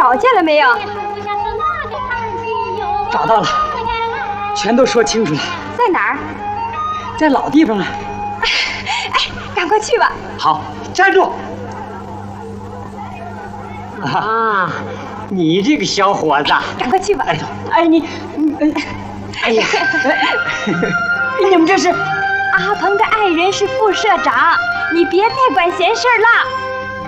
找见了没有？ 找到了，全都说清楚了。 在哪儿？ 在老地方了。 哎，赶快去吧。 好，站住！啊，你这个小伙子， 赶快去吧。 哎你，哎呀，你们这是？ 阿鹏的爱人是副社长，你别再管闲事儿了。